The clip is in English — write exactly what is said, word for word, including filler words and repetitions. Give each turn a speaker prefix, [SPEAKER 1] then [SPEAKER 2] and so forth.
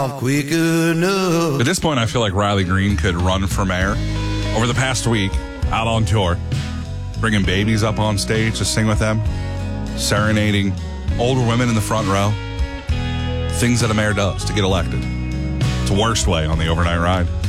[SPEAKER 1] off quick enough.
[SPEAKER 2] At this point, I feel like Riley Green could run for mayor. Over the past week, out on tour, bringing babies up on stage to sing with them, serenading older women in the front row. Things that a mayor does to get elected. It's the worst way on the overnight ride.